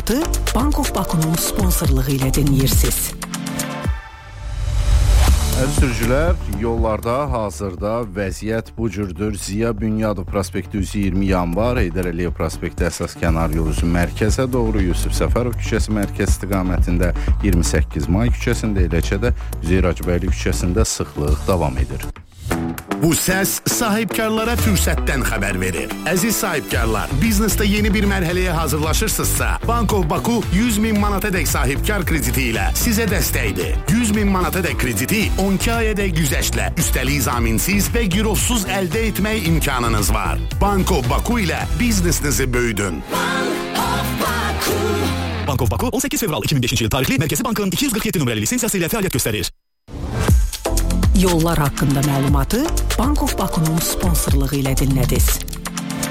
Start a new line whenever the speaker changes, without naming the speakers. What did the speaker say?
məlumatı Bank of Baku'nun sponsorluğu ilə dinləyirsiniz.
Əziz sürücülər, yollarda hazırda vəziyyət bu cürdür. Ziya Bünyadov prospekti 120 yanvar, Heydər Əliyev prospekti əsas kənar yol üzü mərkəzə doğru, Yusif Səfərov küçəsi mərkəz istiqamətində, 28 may küçəsində, eləcə də Üzeyir Hacıbəyli küçəsində sıxlıq davam edir.
Bu səs sahibkarlara fürsətdən xəbər verir. Əziz sahibkarlar, biznesdə yeni bir mərhələyə hazırlaşırsınızsa, Bank of Baku 100.000 manatadək sahibkar krediti ilə sizə dəstəkdir. 100.000 manatadək krediti 12 ayədək güzəştlə, üstəlik zaminsiz və girovsuz əldə etmək imkanınız var. Bank of Baku ilə biznesinizi böyüdün.
Bank of Baku 18 fevral 2005 yıl tarixli Mərkəzi Bankın 247 nömrəli lisensiyası ilə fəaliyyət göstərir.
Yollar haqqında məlumatı Bank of Baku'nun sponsorluğu ilə dinlədiniz.